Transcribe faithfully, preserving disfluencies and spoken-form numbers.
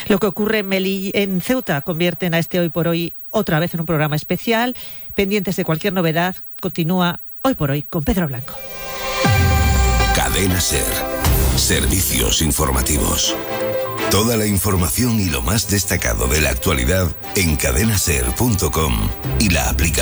Lo que ocurre en, Meli- en Ceuta convierten a este Hoy por Hoy otra vez en un programa especial. Pendientes de cualquier novedad, continúa Hoy por Hoy con Pedro Blanco. Cadena SER. Servicios informativos. Toda la información y lo más destacado de la actualidad en cadena ser punto com y la aplicación